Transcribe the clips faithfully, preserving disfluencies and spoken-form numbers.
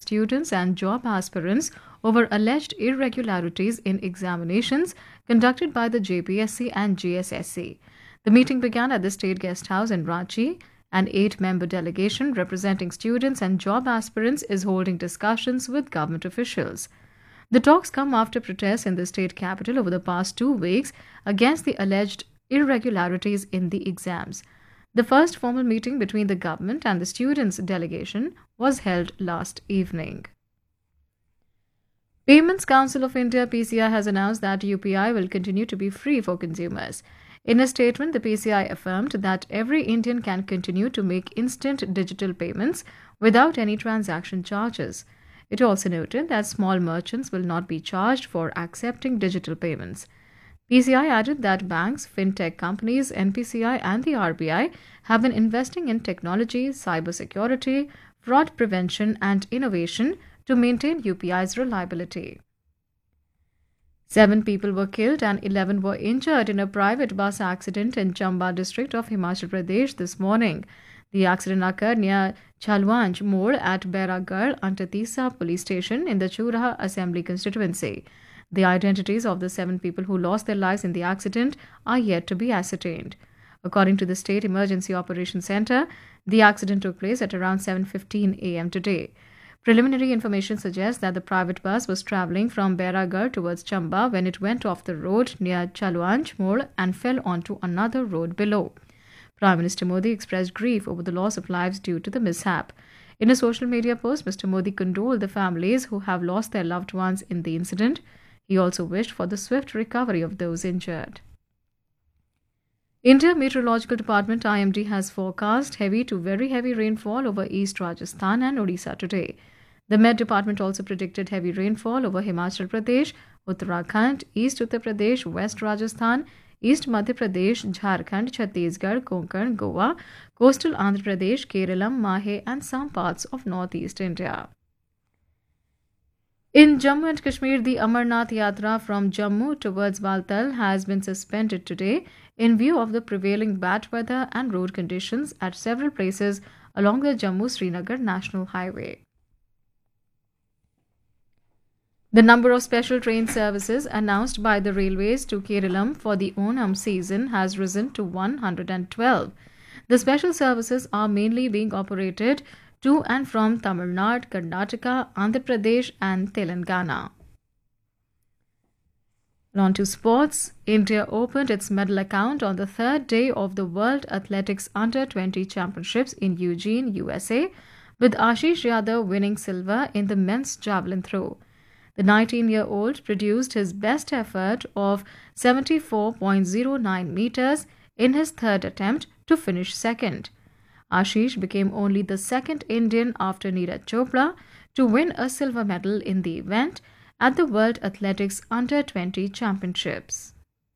students and job aspirants over alleged irregularities in examinations conducted by the J P S C and G S S C. The meeting began at the State Guest House in Ranchi. An eight-member delegation representing students and job aspirants is holding discussions with government officials. The talks come after protests in the state capital over the past two weeks against the alleged irregularities in the exams. The first formal meeting between the government and the students' delegation was held last evening. Payments Council of India P C I has announced that U P I will continue to be free for consumers. In a statement, the P C I affirmed that every Indian can continue to make instant digital payments without any transaction charges. It also noted that small merchants will not be charged for accepting digital payments. P C I added that banks, fintech companies, N P C I and the R B I have been investing in technology, cybersecurity, fraud prevention and innovation to maintain U P I's reliability. Seven people were killed and eleven were injured in a private bus accident in Chamba district of Himachal Pradesh this morning. The accident occurred near Chalwanj Mode at Bairagarh, Antatisa police station in the Churaha Assembly constituency. The identities of the seven people who lost their lives in the accident are yet to be ascertained. According to the State Emergency Operations Centre, the accident took place at around seven fifteen a m today. Preliminary information suggests that the private bus was travelling from Bairagarh towards Chamba when it went off the road near Chalwanj Mode and fell onto another road below. Prime Minister Modi expressed grief over the loss of lives due to the mishap. In a social media post, Mister Modi condoled the families who have lost their loved ones in the incident. He also wished for the swift recovery of those injured. India Meteorological Department I M D has forecast heavy to very heavy rainfall over East Rajasthan and Odisha today. The Met Department also predicted heavy rainfall over Himachal Pradesh, Uttarakhand, East Uttar Pradesh, West Rajasthan, East Madhya Pradesh, Jharkhand, Chhattisgarh, Konkan, Goa, coastal Andhra Pradesh, Kerala, Mahe and some parts of northeast India. In Jammu and Kashmir, the Amarnath Yatra from Jammu towards Baltal has been suspended today in view of the prevailing bad weather and road conditions at several places along the Jammu-Srinagar National Highway. The number of special train services announced by the railways to Kerala for the Onam season has risen to one hundred twelve. The special services are mainly being operated to and from Tamil Nadu, Karnataka, Andhra Pradesh and Telangana. On to sports. India opened its medal account on the third day of the World Athletics Under twenty Championships in Eugene, U S A, with Ashish Yadav winning silver in the men's javelin throw. The nineteen-year-old produced his best effort of seventy-four point zero nine meters in his third attempt to finish second. Ashish became only the second Indian after Neeraj Chopra to win a silver medal in the event at the World Athletics Under twenty Championships.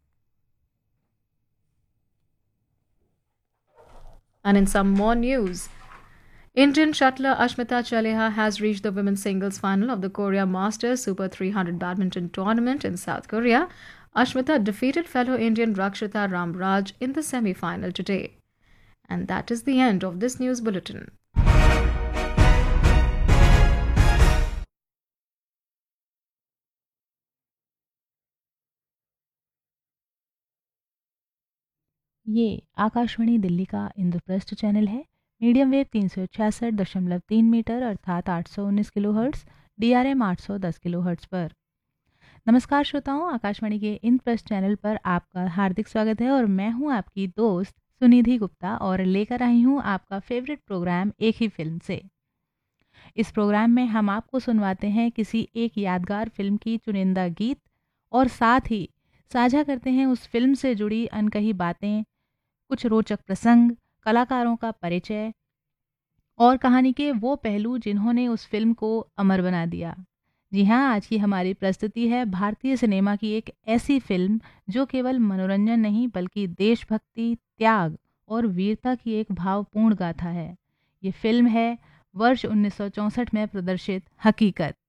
And in some more news, Indian shuttler Ashmita Chaleha has reached the women's singles final of the Korea Masters Super three hundred badminton tournament in South Korea. Ashmita defeated fellow Indian Rakshita Ramraj in the semi-final today. And that is the end of this news bulletin. ये आकाशवाणी दिल्ली का Indraprastha channel है। Medium wave तीन सौ छियासठ दशमलव तीन metre अर्थात आठ सौ उन्नीस kilo hertz, D R M आठ सौ दस किलो हर्ट्स पर। नमस्कार श्रोताओं, आकाशवाणी के इंद्रप्रस्थ चैनल पर आपका हार्दिक स्वागत है और मैं हूं आपकी दोस्त सुनिधि गुप्ता और लेकर आई हूं आपका फेवरेट प्रोग्राम एक ही फिल्म से। इस प्रोग्राम में हम आपको सुनवाते हैं किसी एक यादगार फिल्म की चुनिंदा गीत और साथ ही साझा करते हैं उस फिल्म से जुड़ी अनकही बातें, कुछ रोचक प्रसंग, कलाकारों का परिचय और कहानी के वो पहलू जिन्होंने उस फिल्म को अमर बना दिया। जी हाँ, आज की हमारी प्रस्तुति है भारतीय सिनेमा की एक ऐसी फिल्म जो केवल मनोरंजन नहीं बल्कि देशभक्ति, त्याग और वीरता की एक भावपूर्ण गाथा है। ये फिल्म है वर्ष उन्नीस सौ चौंसठ में प्रदर्शित हकीकत।